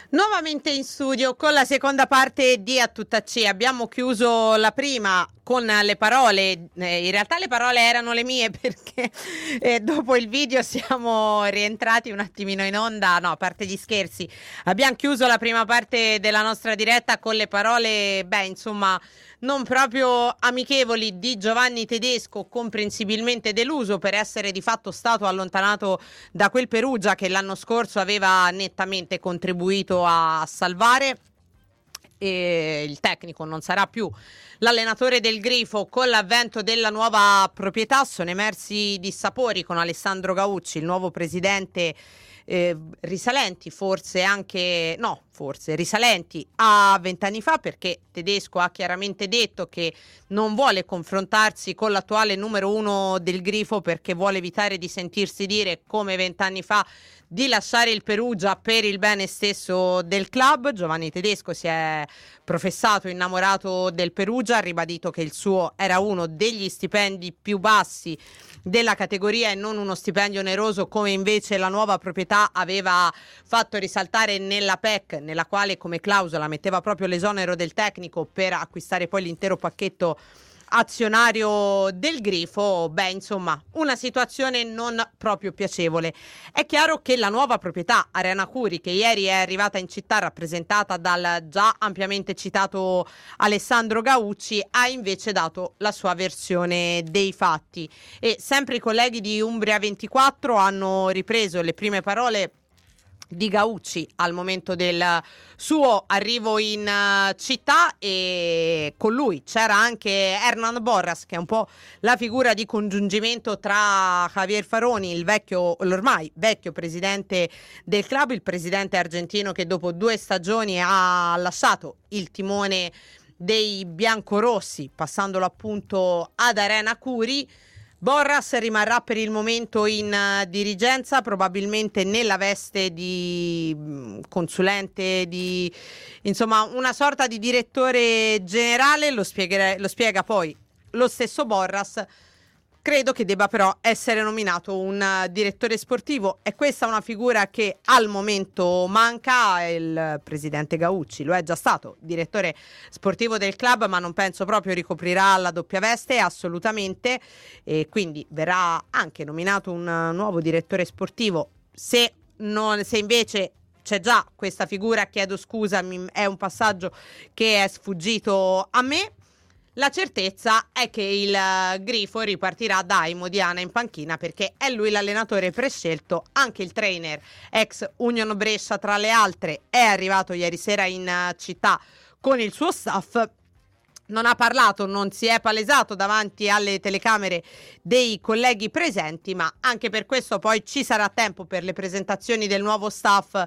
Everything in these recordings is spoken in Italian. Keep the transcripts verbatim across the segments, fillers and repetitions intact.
Nuovamente in studio con la seconda parte di A Tutta C. Abbiamo chiuso la prima con le parole, eh, in realtà le parole erano le mie perché eh, dopo il video siamo rientrati un attimino in onda, no, a parte gli scherzi, abbiamo chiuso la prima parte della nostra diretta con le parole, beh, insomma, non proprio amichevoli di Giovanni Tedesco, comprensibilmente deluso per essere di fatto stato allontanato da quel Perugia che l'anno scorso aveva nettamente contribuito a salvare. E il tecnico non sarà più l'allenatore del Grifo. Con l'avvento della nuova proprietà sono emersi dissapori con Alessandro Gaucci, il nuovo presidente, eh, risalenti forse anche no forse risalenti a vent'anni fa, perché Tedesco ha chiaramente detto che non vuole confrontarsi con l'attuale numero uno del Grifo perché vuole evitare di sentirsi dire come vent'anni fa di lasciare il Perugia per il bene stesso del club. Giovanni Tedesco si è professato innamorato del Perugia, ha ribadito che il suo era uno degli stipendi più bassi della categoria e non uno stipendio oneroso come invece la nuova proprietà aveva fatto risaltare nella P E C, nella quale come clausola metteva proprio l'esonero del tecnico per acquistare poi l'intero pacchetto azionario del Grifo. Beh, insomma, una situazione non proprio piacevole. È chiaro che la nuova proprietà Arena Curi, che ieri è arrivata in città rappresentata dal già ampiamente citato Alessandro Gaucci, ha invece dato la sua versione dei fatti e sempre i colleghi di Umbria ventiquattro hanno ripreso le prime parole di Gaucci al momento del suo arrivo in uh, città, e con lui c'era anche Hernan Borras, che è un po' la figura di congiungimento tra Javier Faroni, il vecchio, l'ormai vecchio presidente del club, il presidente argentino che dopo due stagioni ha lasciato il timone dei biancorossi, passandolo appunto ad Arena Curi. Borras rimarrà per il momento in uh, dirigenza, probabilmente nella veste di mh, consulente, di insomma una sorta di direttore generale, lo, spieghere- lo spiega poi lo stesso Borras. Credo che debba però essere nominato un uh, direttore sportivo, e questa è una figura che al momento manca. Il presidente Gaucci lo è già stato, direttore sportivo del club, ma non penso proprio ricoprirà la doppia veste, assolutamente, e quindi verrà anche nominato un uh, nuovo direttore sportivo. Se, non, se invece c'è già questa figura, chiedo scusa, mi, è un passaggio che è sfuggito a me. La certezza è che il uh, Grifo ripartirà da Imodiana in panchina, perché è lui l'allenatore prescelto. Anche il trainer ex Union Brescia tra le altre è arrivato ieri sera in uh, città con il suo staff. Non ha parlato, non si è palesato davanti alle telecamere dei colleghi presenti, ma anche per questo poi ci sarà tempo per le presentazioni del nuovo staff.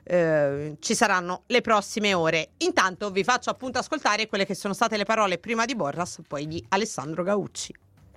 Eh, ci saranno le prossime ore. Intanto vi faccio appunto ascoltare quelle che sono state le parole prima di Borras, poi di Alessandro Gaucci.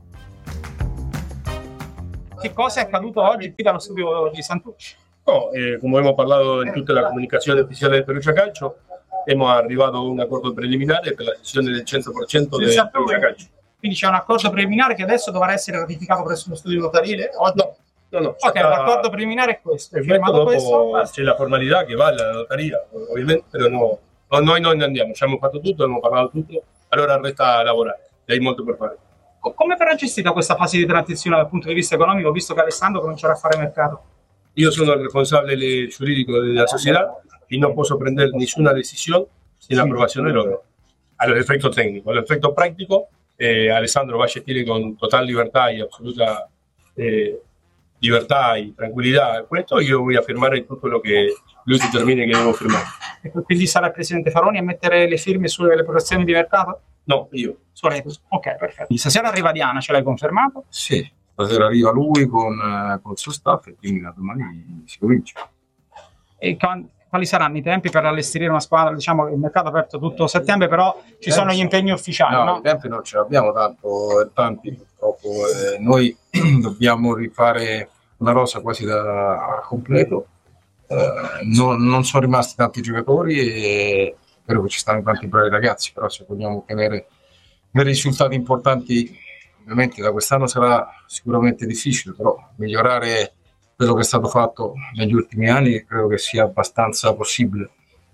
Che cosa è accaduto oggi qui dallo studio di Santucci? No, eh, come abbiamo parlato in tutta la comunicazione ufficiale del Perugia Calcio, siamo arrivati a un accordo preliminare per la cessione del cento per cento del Perugia Calcio. Quindi c'è un accordo preliminare che adesso dovrà essere ratificato presso lo studio notarile? Oh, no. No, no, ok, stata... l'accordo preliminare è questo. Dopo questo, c'è la formalità che va alla notaria, ovviamente, però no, no, noi non andiamo, ci abbiamo fatto tutto, abbiamo parlato tutto, allora resta lavorare, c'è molto per fare. Come verrà gestita questa fase di transizione dal punto di vista economico, visto che Alessandro comincerà a fare mercato? Io sono il responsabile giuridico della società e non posso prendere nessuna decisione sin approvazione loro. Allora, l'effetto tecnico, l'effetto pratico, eh, Alessandro va a gestire con totale libertà e assoluta eh, libertà e tranquillità. Questo io voglio firmare tutto quello che lui determina che devo firmare. E quindi sarà il presidente Faroni a mettere le firme sulle operazioni di mercato? No, io. Ok, perfetto. Stasera arriva Diana, ce l'hai confermato? Sì, stasera arriva lui con, eh, con il suo staff e quindi da domani si comincia. E quali saranno i tempi per allestire una squadra? Diciamo che il mercato è aperto tutto settembre, però ci sono gli impegni ufficiali, no? No, i tempi non ce l'abbiamo tanto, tanti purtroppo. Eh, noi dobbiamo rifare una rosa quasi da a completo. Eh, non, non sono rimasti tanti giocatori e spero che ci stanno tanti bravi ragazzi, però se vogliamo ottenere dei risultati importanti, ovviamente da quest'anno sarà sicuramente difficile, però migliorare quello che è stato fatto negli ultimi anni credo che sia abbastanza possibile.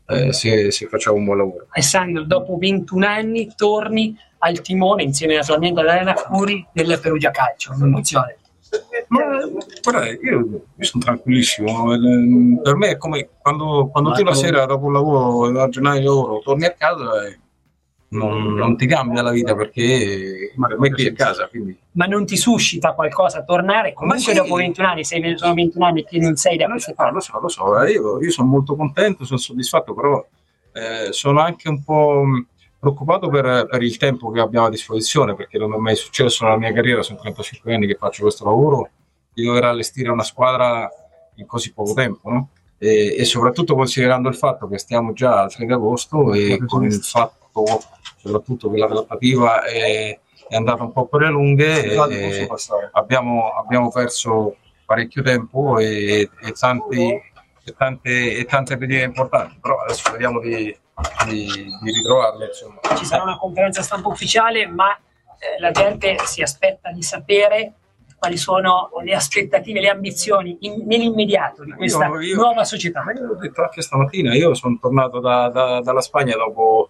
eh, se, se facciamo un buon lavoro. Alessandro, dopo ventuno anni torni al timone insieme naturalmente ad Elena Curi del Perugia Calcio, un'emozione. Ma guarda, io, io sono tranquillissimo. Per me è come quando, quando tu la sera dopo un lavoro, una giornata di lavoro, torni a casa e non, non ti cambia la vita, perché per me qui è casa. Quindi. Ma non ti suscita qualcosa a tornare? Comunque sì. Dopo ventuno anni, sei, sono ventuno anni che non sei da queste parti. Lo so, lo so, io, io sono molto contento, sono soddisfatto, però eh, sono anche un po' preoccupato per, per il tempo che abbiamo a disposizione, perché non è mai successo nella mia carriera, sono trentacinque anni che faccio questo lavoro, di dover allestire una squadra in così poco tempo, no? E, e soprattutto considerando il fatto che stiamo già al tre di agosto e con il fatto soprattutto che la trattativa è, è andata un po' per le lunghe, e abbiamo, abbiamo perso parecchio tempo e, e, tanti, e tante, e tante pedine importanti, però adesso vediamo di Di, di ritrovarle, insomma. Ci sarà una conferenza stampa ufficiale, ma eh, la gente si aspetta di sapere quali sono le aspettative, le ambizioni in, nell'immediato di questa io, io, nuova società. Ma io l'ho detto anche stamattina, io sono tornato da, da, dalla Spagna dopo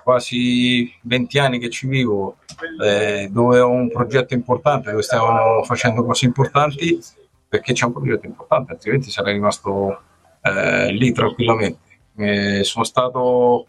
quasi venti anni che ci vivo, eh, dove ho un progetto importante, dove stiamo facendo cose importanti, perché c'è un progetto importante, altrimenti sarei rimasto eh, lì tranquillamente. Eh, sono stato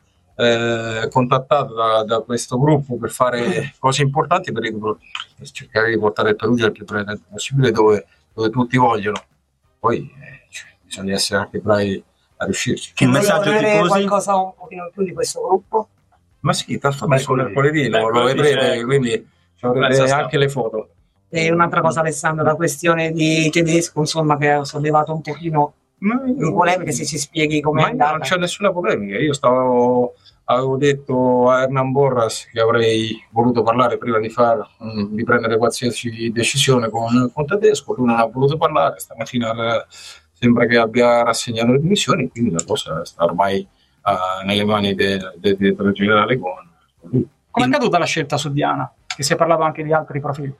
eh, contattato da, da questo gruppo per fare cose importanti, per, per cercare di portare il Perugia il più presto possibile dove, dove tutti vogliono. Poi eh, cioè, bisogna essere anche bravi a riuscirci. Che messaggio tifosi? Qualcosa un pochino più di questo gruppo? Ma sì, tanto adesso mercoledì lo, lo vedrete, quindi avrete anche le foto. E un'altra cosa, Alessandro, la questione di Tedesco, insomma, che ha sollevato un pochino in polemica, se ci spieghi come è andata. Non c'è nessuna polemica, io stavo, avevo detto a Hernan Borras che avrei voluto parlare prima di, far, di prendere qualsiasi decisione con, con Tedesco, lui non ha voluto parlare, stamattina sembra che abbia rassegnato le dimissioni, quindi la cosa sta ormai uh, nelle mani del de, de, de generale con lui. Come è caduta la scelta su Diana? Che si è parlato anche di altri profili.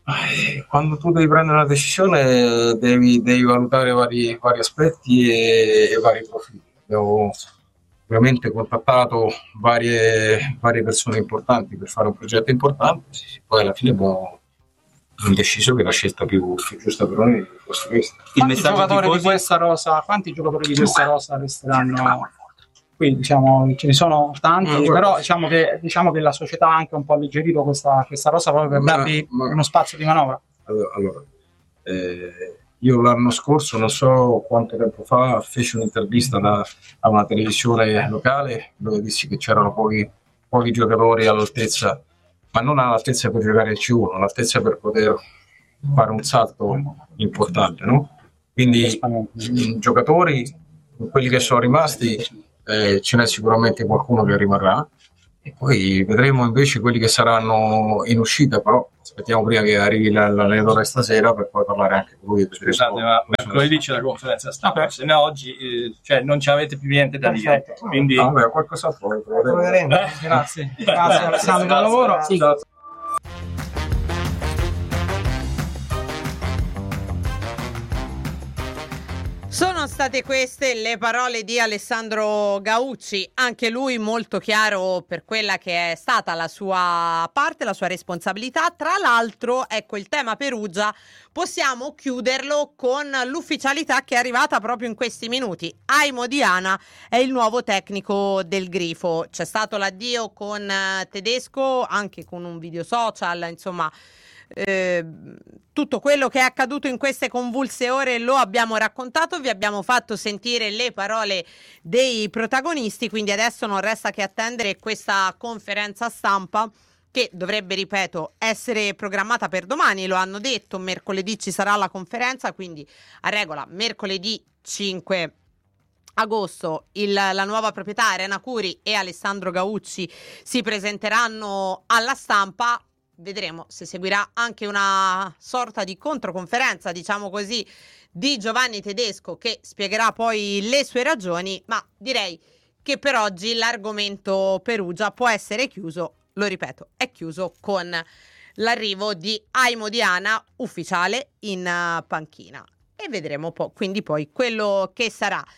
Quando tu devi prendere una decisione devi, devi valutare vari, vari aspetti e, e vari profili. Abbiamo ovviamente contattato varie, varie persone importanti per fare un progetto importante, poi alla fine abbiamo deciso che la scelta più, più giusta per noi fosse questa. Quanti giocatori di questa rosa, quanti giocatori di questa rosa resteranno? Qui diciamo ce ne sono tanti, mm, però diciamo che, diciamo che la società ha anche un po' alleggerito questa, questa rosa proprio per ma, darvi ma, uno spazio di manovra. Allora, allora eh, io l'anno scorso, non so quanto tempo fa, feci un'intervista da, a una televisione locale dove dissi che c'erano pochi, pochi giocatori all'altezza, ma non all'altezza per giocare il C uno, all'altezza per poter fare un salto importante, no? Quindi i giocatori, quelli che sono rimasti, Eh, ce n'è sicuramente qualcuno che rimarrà e poi vedremo invece quelli che saranno in uscita, però aspettiamo prima che arrivi l'allenatore stasera per poi parlare anche con lui. Scusate, ma mercoledì c'è la conferenza stampa, okay. Se no oggi eh, cioè, non ci avete più niente da dire, quindi ah, beh, qualcos'altro lo vedremo. Eh? Grazie, grazie Alessandro per il lavoro. Sì. Sono state queste le parole di Alessandro Gaucci, anche lui molto chiaro per quella che è stata la sua parte, la sua responsabilità. Tra l'altro, ecco, il tema Perugia possiamo chiuderlo con l'ufficialità che è arrivata proprio in questi minuti. Aimo Diana è il nuovo tecnico del Grifo. C'è stato l'addio con Tedesco, anche con un video social, insomma. Eh, tutto quello che è accaduto in queste convulse ore lo abbiamo raccontato, vi abbiamo fatto sentire le parole dei protagonisti, quindi adesso non resta che attendere questa conferenza stampa che dovrebbe, ripeto, essere programmata per domani, lo hanno detto, mercoledì ci sarà la conferenza, quindi a regola mercoledì cinque agosto il, la nuova proprietà Elena Curi e Alessandro Gaucci si presenteranno alla stampa. Vedremo se seguirà anche una sorta di controconferenza, diciamo così, di Giovanni Tedesco che spiegherà poi le sue ragioni, ma direi che per oggi l'argomento Perugia può essere chiuso, lo ripeto, è chiuso con l'arrivo di Aimo Diana ufficiale in panchina e vedremo po- quindi poi quello che sarà.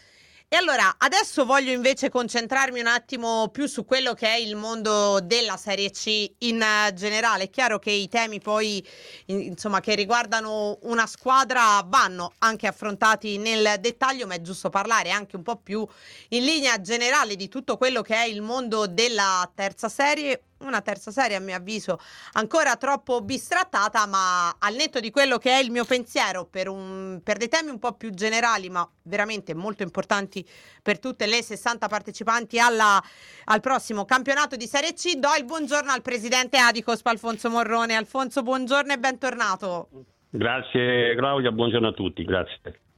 E allora, adesso voglio invece concentrarmi un attimo più su quello che è il mondo della Serie C in uh, generale. È chiaro che i temi poi, in, insomma, che riguardano una squadra vanno anche affrontati nel dettaglio, ma è giusto parlare anche un po' più in linea generale di tutto quello che è il mondo della terza serie. Una terza serie, a mio avviso, ancora troppo bistrattata, ma al netto di quello che è il mio pensiero per, un, per dei temi un po' più generali, ma veramente molto importanti per tutte le sessanta partecipanti alla, al prossimo campionato di Serie C, do il buongiorno al presidente Adicosp, Alfonso Morrone. Alfonso, buongiorno e bentornato. Grazie Claudia, buongiorno a tutti, grazie.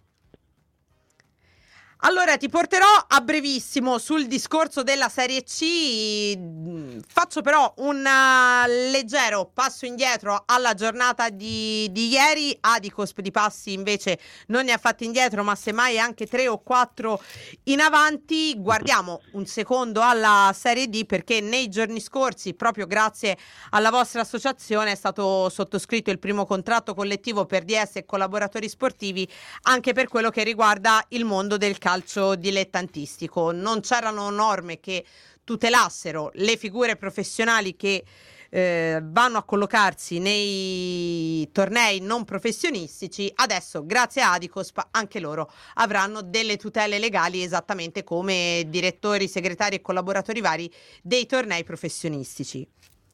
Allora ti porterò a brevissimo sul discorso della Serie C, faccio però un uh, leggero passo indietro alla giornata di, di ieri. Adicosp di passi invece non ne ha fatti indietro, ma semmai anche tre o quattro in avanti. Guardiamo un secondo alla Serie D, perché nei giorni scorsi, proprio grazie alla vostra associazione, è stato sottoscritto il primo contratto collettivo per D S e collaboratori sportivi anche per quello che riguarda il mondo del calcio calcio dilettantistico. Non c'erano norme che tutelassero le figure professionali che eh, vanno a collocarsi nei tornei non professionistici. Adesso, grazie a Adicosp, anche loro avranno delle tutele legali, esattamente come direttori, segretari e collaboratori vari dei tornei professionistici.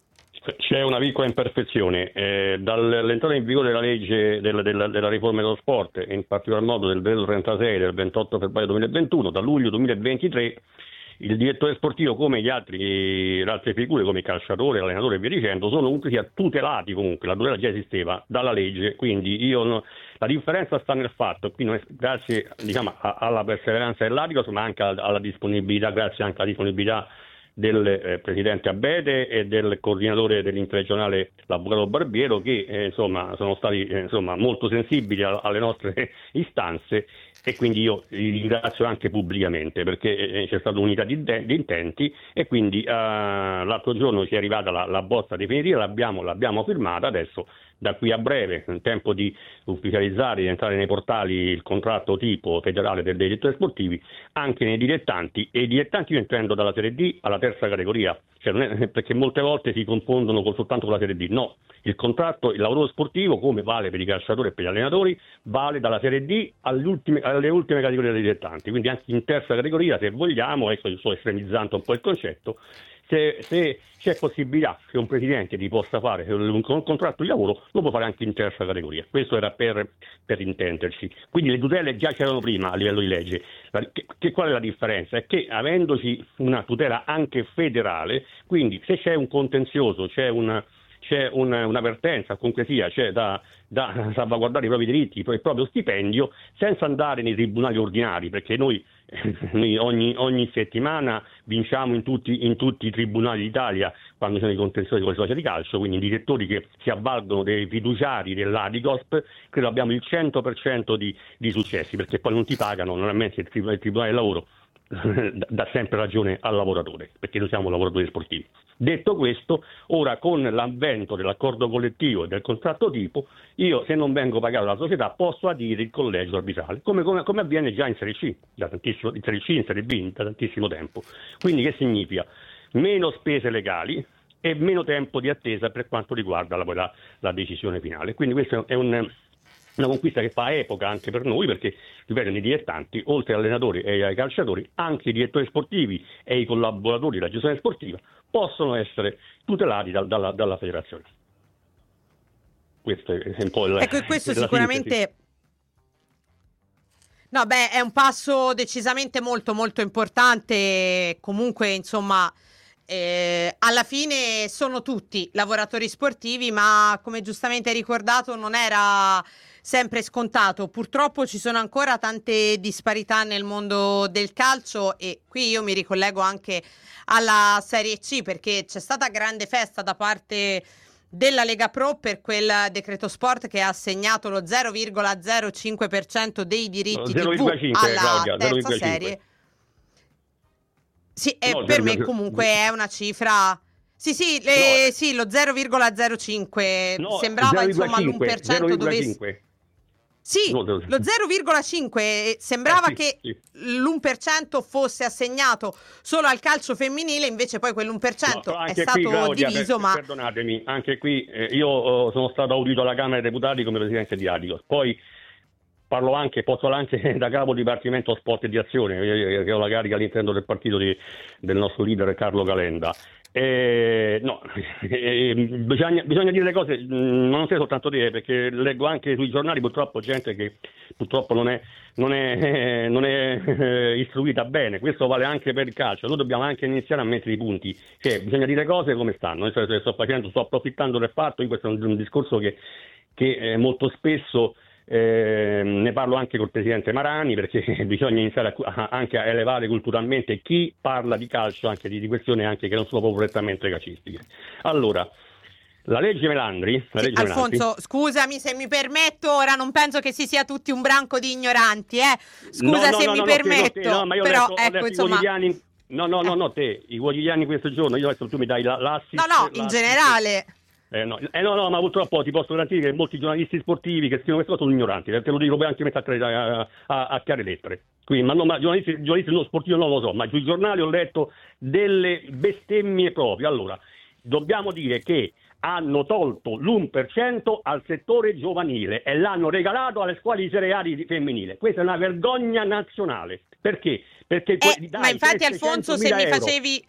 C'è una piccola imperfezione. Eh, dall'entrata in vigore della legge della, della, della riforma dello sport, in particolar modo del decreto trentasei del ventotto febbraio duemilaventuno, da luglio duemilaventitré, il direttore sportivo, come gli altri, le altre figure, come il calciatore, l'allenatore e via dicendo, sono comunque sia tutelati comunque, la tutela già esisteva dalla legge, quindi io no, la differenza sta nel fatto, qui noi, grazie diciamo, a, alla perseveranza dell'Adicosp, ma anche alla, alla disponibilità, grazie anche alla disponibilità del eh, presidente Abete e del coordinatore dell'interregionale l'avvocato Barbiero, che eh, insomma sono stati eh, insomma molto sensibili a, alle nostre istanze, e quindi io li ringrazio anche pubblicamente, perché eh, c'è stata unità di, de- di intenti, e quindi eh, l'altro giorno ci è arrivata la, la bozza definitiva, l'abbiamo, l'abbiamo firmata. Adesso da qui a breve, in tempo di ufficializzare, di entrare nei portali il contratto tipo federale dei direttori sportivi anche nei dilettanti, e i dilettanti io intendo dalla Serie D alla terza categoria, cioè non è, perché molte volte si confondono con, soltanto con la Serie D. No, il contratto, il lavoro sportivo, come vale per i calciatori e per gli allenatori, vale dalla Serie D alle ultime, alle ultime categorie dei dilettanti, quindi anche in terza categoria, se vogliamo, ecco, sto estremizzando un po' il concetto. Se, se c'è possibilità che un presidente ti possa fare un contratto di lavoro, lo può fare anche in terza categoria. Questo era per, per intenderci. Quindi le tutele già c'erano prima a livello di legge. Che, che, qual è la differenza? È che avendoci una tutela anche federale, quindi se c'è un contenzioso, c'è una c'è un, un'avvertenza, comunque sia, c'è da, da salvaguardare i propri diritti, il proprio stipendio, senza andare nei tribunali ordinari, perché noi, noi ogni, ogni settimana vinciamo in tutti, in tutti i tribunali d'Italia quando sono i contenziosi con le società di calcio, quindi i direttori che si avvalgono dei fiduciari dell'Adicosp, credo abbiamo il cento per cento di, di successi, perché poi non ti pagano, normalmente il tribunale, il tribunale del lavoro dà sempre ragione al lavoratore, perché noi siamo lavoratori sportivi. Detto questo, ora con l'avvento dell'accordo collettivo e del contratto tipo, io se non vengo pagato dalla società posso adire il collegio arbitrale, come, come, come avviene già in Serie C, da tantissimo, in Serie C, in Serie B, da tantissimo tempo. Quindi che significa? Meno spese legali e meno tempo di attesa per quanto riguarda la, la, la decisione finale. Quindi questo è un... una conquista che fa epoca anche per noi, perché ripeto, nei dilettanti, oltre agli allenatori e ai calciatori, anche i direttori sportivi e i collaboratori della gestione sportiva possono essere tutelati da, dalla, dalla federazione. Questo è un po' il, ecco, questo sicuramente sintesi. No, beh, è un passo decisamente molto molto importante. Comunque, insomma, Eh, alla fine sono tutti lavoratori sportivi, ma come giustamente hai ricordato non era sempre scontato. Purtroppo ci sono ancora tante disparità nel mondo del calcio, e qui io mi ricollego anche alla Serie C, perché c'è stata grande festa da parte della Lega Pro per quel decreto sport che ha assegnato lo zero virgola zero cinque per cento dei diritti no, tivù alla Claudia, terza serie. Sì, eh, no, per me comunque è una cifra. Sì, sì, le, no, sì, lo zero virgola zero cinque no, sembrava zero virgola cinque, insomma l'uno per cento dovesse. Sì, lo zero virgola cinque sembrava eh, sì, che sì. l'uno per cento fosse assegnato solo al calcio femminile, invece poi quell'uno per cento No, è anche stato qui, Claudia, diviso, per- ma perdonatemi, anche qui eh, io eh, sono stato audito alla Camera dei Deputati come presidente di Adigos, poi parlo anche, posso anche da capo Dipartimento Sport e di Azione, eh, che ho la carica all'interno del partito di, del nostro leader Carlo Calenda. Eh, no, eh, bisogna, bisogna dire le cose, mh, non sei soltanto dire, perché leggo anche sui giornali purtroppo gente che purtroppo non è, non è, eh, non è eh, istruita bene. Questo vale anche per il calcio. Noi dobbiamo anche iniziare a mettere i punti, cioè bisogna dire cose come stanno. Io sto, sto facendo, sto approfittando del fatto, in questo è un, un discorso che, che eh, molto spesso Eh, ne parlo anche col presidente Marani, perché bisogna iniziare a, a, anche a elevare culturalmente chi parla di calcio, anche di, di questioni anche che non sono proprio prettamente calcistiche. Allora, la legge Melandri, la sì, legge Alfonso, Melandri, scusami se mi permetto, ora non penso che si sia tutti un branco di ignoranti, eh. Scusa no, no, se no, mi no, permetto, te, no, ma io però ho letto, ho ecco, letto insomma, i quotidiani, no, no, no, no, te, i quotidiani questo giorno, io adesso tu mi dai la, l'assist, no, no, in l'assist, generale. Eh no, eh no, no, ma purtroppo ti posso garantire che molti giornalisti sportivi che scrivono queste cose sono ignoranti, te lo dico poi anche mettere a, a, a chiare lettere. Quindi, ma, no, ma giornalisti, giornalisti non sportivi non lo so, ma sui giornali ho letto delle bestemmie proprio. Allora, dobbiamo dire che hanno tolto l'uno per cento al settore giovanile e l'hanno regalato alle squadre di Serie A di femminile. Questa è una vergogna nazionale. Perché? Perché Eh, ma infatti Alfonso, se mi euro, facevi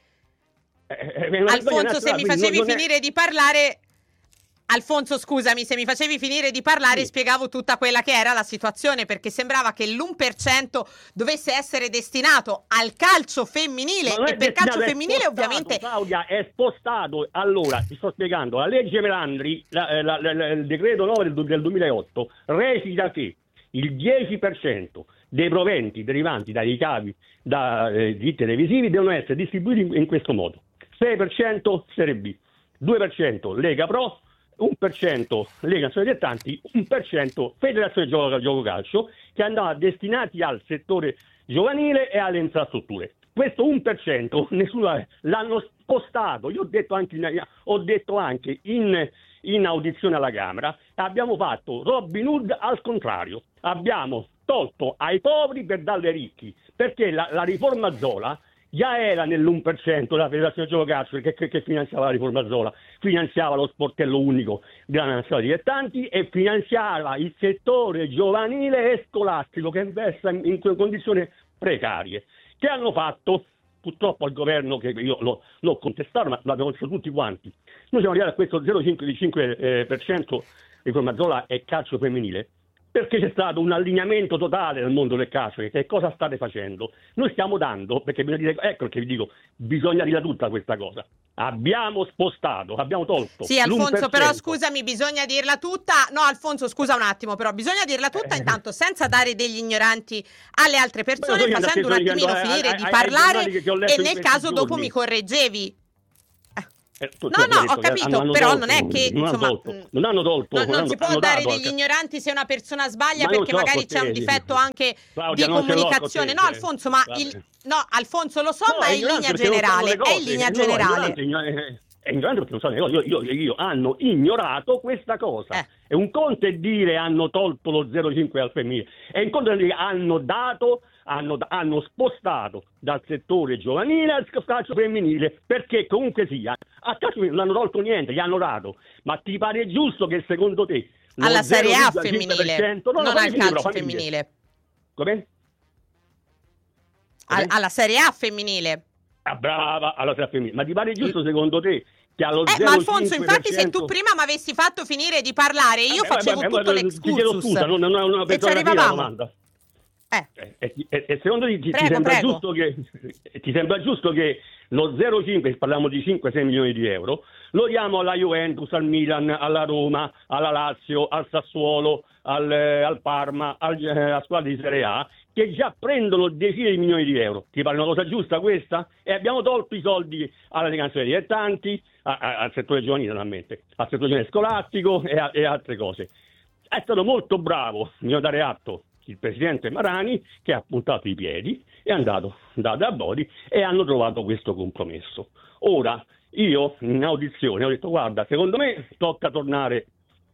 eh, Alfonso, se mi facevi non, non finire è... di parlare Alfonso, scusami, se mi facevi finire di parlare, sì, spiegavo tutta quella che era la situazione, perché sembrava che l'uno per cento dovesse essere destinato al calcio femminile, e per calcio femminile spostato, ovviamente... Claudia, è spostato. Allora, ti sto spiegando, la legge Melandri, la, la, la, la, il decreto nove del, del duemilaotto, recita che il dieci per cento dei proventi derivanti dai ricavi da eh, diritti televisivi devono essere distribuiti in, in questo modo: sei per cento Serie B, due per cento Lega Pro, uno per cento Lega Nazionale Dilettanti, uno per cento Federazione Gioco, Gioco Calcio, che andava destinati al settore giovanile e alle infrastrutture. Questo uno per cento nessuno l'hanno spostato. Io ho detto anche in, ho detto anche in, in audizione alla Camera, abbiamo fatto Robin Hood al contrario, abbiamo tolto ai poveri per darli ai ricchi, perché la, la riforma Zola già era nell'uno per cento della Federazione Gioco Calcio che, che, che finanziava la riforma Zola, finanziava lo sportello unico della nazionale dilettanti e finanziava il settore giovanile e scolastico che versa in, in condizioni precarie. Che hanno fatto? Purtroppo al governo, che io l'ho, l'ho contestato, ma l'abbiamo visto tutti quanti, noi siamo arrivati a questo zero virgola cinque per cento riforma Zola e calcio femminile, perché c'è stato un allineamento totale nel mondo del calcio. Che cosa state facendo? Noi stiamo dando, perché bisogna dire, ecco che vi dico, bisogna dire tutta questa cosa. Abbiamo spostato, abbiamo tolto. Sì, Alfonso, però scusami, bisogna dirla tutta. No, Alfonso, scusa un attimo, però bisogna dirla tutta Eh. intanto senza dare degli ignoranti alle altre persone, Beh, facendo un dicendo, attimino eh, finire ai- di ai- parlare ai giornali che ho letto e in nel questi caso dopo giorni. mi correggevi. Eh, tu- No, tu hai no, detto ho che capito, hanno- hanno però tolto, non è che, non hanno insomma, tolto, mh, non hanno tolto, No, non hanno- si può hanno dare dato degli al- ignoranti se una persona sbaglia, Ma non perché so magari c'è un cortesi. difetto anche Claudia, di non ce l'ho comunicazione. No, cortesi. Alfonso, ma Vabbè. il no, Alfonso lo so, No, ma è in ignorante linea perché non sanno generale, le è cose. in linea No, no, generale. È ignorante, è ignorante perché non sanno le cose. Io, io, io, hanno ignorato questa cosa. Eh. E un conto è dire hanno tolto lo zero virgola cinque al femminile, e un conto è dire hanno dato, hanno, hanno spostato dal settore giovanile al calcio femminile, perché comunque sia, a calcio non hanno tolto niente, gli hanno dato. Ma ti pare giusto che secondo te lo Alla Serie A zero virgola cinque per femminile, cento no, non fammi al finire, calcio però, fammi finire. femminile. Come? Al- alla Serie A femminile. Ah, brava, alla Serie A femminile. Ma ti pare giusto secondo te che allo Eh, zero ma virgola Alfonso, cinque per cento... infatti, se tu prima mi avessi fatto finire di parlare, io Eh, facevo vabbè, tutto vabbè, Ti chiedo l'excursus. scusa, non, non è una E ci persona fine la arrivavamo. domanda. Eh. E, e- e- e secondo te ti, ti Prego, sembra prego. giusto che ti sembra giusto che lo zero virgola cinque, parliamo di cinque sei milioni di euro, lo diamo alla Juventus, al Milan, alla Roma, alla Lazio, al Sassuolo, al, eh, al Parma, al, eh, alla squadra di Serie A, che già prendono decine di milioni di euro? Ti pare una cosa giusta questa? E abbiamo tolto i soldi alla canzone dilettanti, a- a- al settore giovanile naturalmente, al settore giovanile scolastico e, a- e altre cose. È stato molto bravo, bisogna dare atto, il presidente Marani, che ha puntato i piedi, è andato da, da Bodi e hanno trovato questo compromesso. Ora, io in audizione ho detto: guarda, secondo me tocca tornare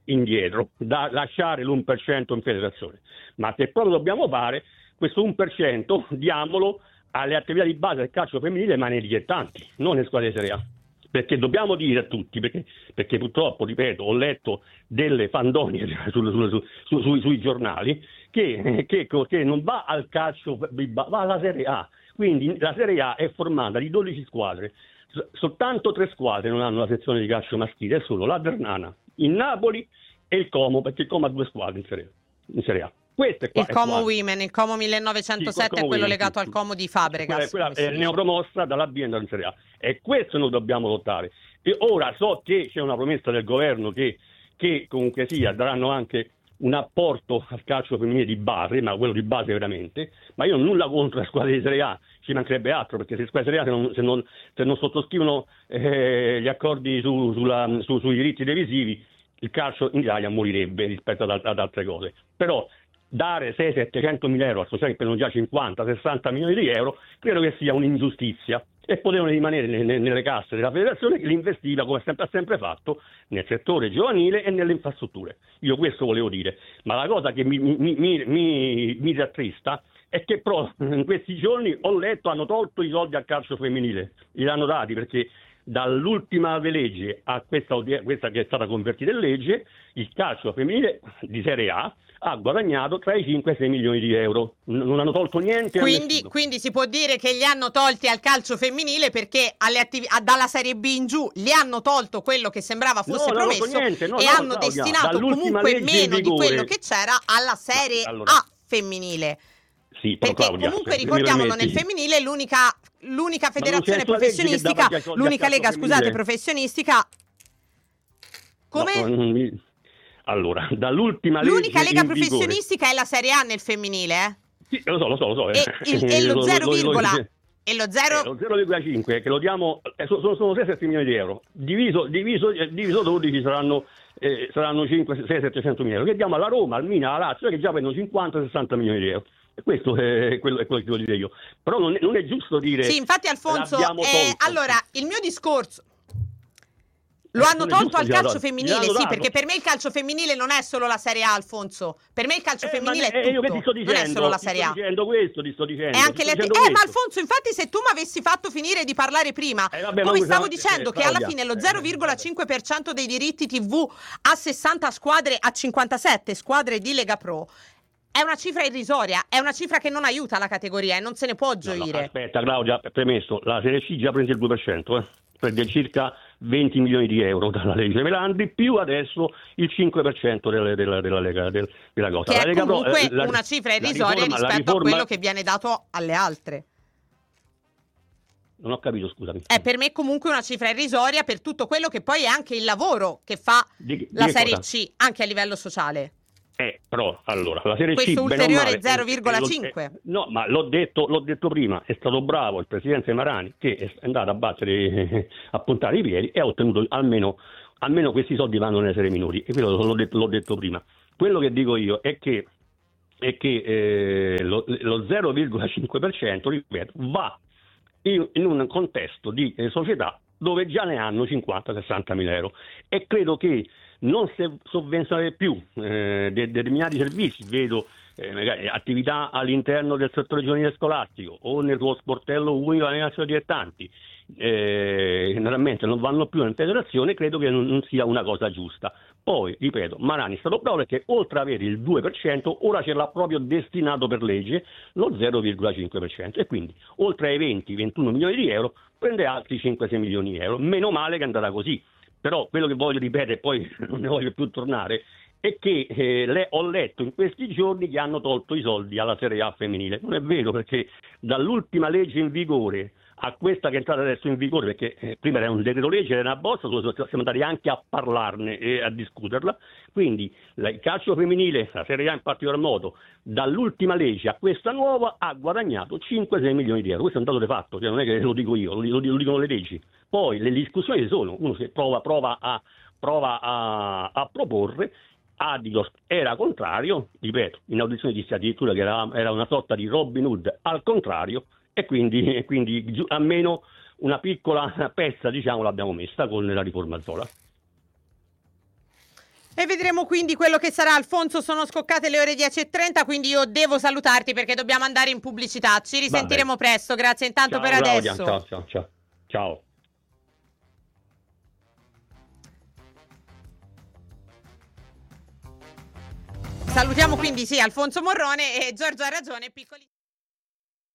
indietro, da lasciare l'uno per cento in federazione, ma se proprio dobbiamo fare questo uno per cento diamolo alle attività di base del calcio femminile, ma nei dilettanti, non nelle squadre di Serie A. Perché dobbiamo dire a tutti, perché, perché purtroppo, ripeto, ho letto delle fandonie su, su, su, su, sui, sui giornali che, che, che non va al calcio, va alla Serie A. Quindi la Serie A è formata di dodici squadre, soltanto tre squadre non hanno la sezione di calcio maschile, è solo la Ternana, il Napoli e il Como, perché il Como ha due squadre in Serie A. In Serie A. Questo è qua, il Como è Women, il Como millenovecentosette sì, è quello Women, legato sì, al Como di Fabregas. Quella, quella è neopromossa dalla B in Serie A, e questo noi dobbiamo lottare. E ora so che c'è una promessa del governo che, che comunque sia daranno anche un apporto al calcio femminile di base, ma quello di base veramente, ma io ho nulla contro la squadra di Serie A, ci mancherebbe altro, perché se squadre di Serie A se non, se non, se non sottoscrivono eh, gli accordi su, sulla, su, sui diritti televisivi, il calcio in Italia morirebbe rispetto ad, ad altre cose. Però dare seicento settecento mila euro a società che prendono già cinquanta sessanta milioni di euro credo che sia un'ingiustizia, e potevano rimanere nelle, nelle casse della federazione che li investiva, come sempre ha sempre fatto, nel settore giovanile e nelle infrastrutture. Io questo volevo dire, ma la cosa che mi, mi, mi, mi, mi rattrista è che però in questi giorni ho letto hanno tolto i soldi al calcio femminile, li hanno dati, perché dall'ultima legge a questa, questa che è stata convertita in legge, il calcio femminile di Serie A ha guadagnato tra i cinque e i sei milioni di euro, non hanno tolto niente. Quindi, quindi si può dire che li hanno tolti al calcio femminile, perché alle attiv- dalla Serie B in giù li hanno tolto quello che sembrava fosse no, promesso, niente, no, e no, hanno Claudia, destinato comunque meno di quello che c'era alla Serie allora, A femminile. Sì, però, perché Claudia, comunque ricordiamolo, nel femminile l'unica, l'unica federazione professionistica, l'unica lega, scusate, professionistica, come? No, allora, dall'ultima legge l'unica lega in professionistica vigore... è la Serie A nel femminile, eh? Sì, lo so, lo so, lo so. E, il, e lo zero, lo, lo, lo, e lo zero... Eh, lo zero virgola cinque che lo diamo, eh, sono, sono sei sette milioni di euro, diviso, diviso, eh, diviso dodici saranno, eh, saranno cinque sei settecento mila euro, che diamo alla Roma, al Milan, alla Lazio, che già prendono cinquanta sessanta milioni di euro. E questo è quello, è quello che devo dire io. Però non è, non è giusto dire... Sì, infatti Alfonso, eh, allora, il mio discorso... Lo hanno tolto al calcio femminile, sì, perché per me il calcio femminile non è solo la Serie A, Alfonso. Per me il calcio eh, femminile è tutto, io che ti sto dicendo, non è solo la Serie A. Ti sto dicendo questo, ti sto dicendo. È anche le dicendo eh, ma Alfonso, infatti, se tu mi avessi fatto finire di parlare prima, eh, vabbè, come ma stavo questa, dicendo, eh, che alla fine lo zero virgola cinque per cento dei diritti tivù a sessanta squadre, a cinquantasette squadre di Lega Pro, è una cifra irrisoria, è una cifra che non aiuta la categoria e non se ne può gioire. No, no, aspetta, Claudia, premesso, la Serie C già prende il due per cento, eh. Prende circa venti milioni di euro dalla legge Melandri, più adesso il cinque per cento della, della, della Lega, del, della cosa. Che la è Lega comunque Pro, eh, la, una cifra irrisoria riforma, rispetto riforma... a quello che viene dato alle altre. Non ho capito, scusami. È per me comunque una cifra irrisoria per tutto quello che poi è anche il lavoro che fa di, la di Serie cosa? C, anche a livello sociale. Eh, però, allora, la Serie Questo C... ulteriore male, zero virgola eh, cinque. Eh, no, ma l'ho detto, l'ho detto prima, è stato bravo il presidente Marani, che è andato a battere, eh, a puntare i piedi, e ha ottenuto almeno, almeno questi soldi vanno nelle serie minori, e quello l'ho detto, l'ho detto prima. Quello che dico io è che, è che eh, lo, lo zero virgola cinque per cento, ripeto, va in, in un contesto di eh, società dove già ne hanno cinquanta sessanta mila euro, e credo che non se sovvenzionare più eh, de- determinati servizi, vedo eh, magari attività all'interno del settore giovanile scolastico o nel tuo sportello unico alle nazioni dilettanti, eh, generalmente non vanno più in federazione, credo che non, non sia una cosa giusta. Poi, ripeto, Marani è stato bravo perché oltre ad avere il due per cento ora ce l'ha proprio destinato per legge lo zero virgola cinque per cento, e quindi oltre ai venti ventuno milioni di euro prende altri cinque sei milioni di euro. Meno male che è andata così. Però quello che voglio ripetere, poi non ne voglio più tornare, è che eh, le, ho letto in questi giorni che hanno tolto i soldi alla Serie A femminile. Non è vero, perché dall'ultima legge in vigore a questa che è entrata adesso in vigore, perché eh, prima era un decreto legge, era una bozza, siamo andati anche a parlarne e a discuterla, quindi la, il calcio femminile, la Serie A in particolar modo, dall'ultima legge a questa nuova ha guadagnato cinque sei milioni di euro. Questo è un dato di fatto, cioè non è che lo dico io, lo, lo, lo dicono le leggi. Poi le discussioni ci sono, uno che prova, prova, a, prova a, a proporre, Adidos era contrario, ripeto, in audizione dissi addirittura che era, era una sorta di Robin Hood al contrario, e quindi, e quindi almeno una piccola pezza, diciamo, l'abbiamo messa con la riforma Zola. E vedremo quindi quello che sarà. Alfonso, sono scoccate le ore dieci e trenta, quindi io devo salutarti perché dobbiamo andare in pubblicità. Ci risentiremo presto, grazie intanto ciao, per Claudia. adesso. Ciao, ciao, ciao. Ciao. Salutiamo quindi sì Alfonso Morrone, e Giorgio ha ragione, piccoli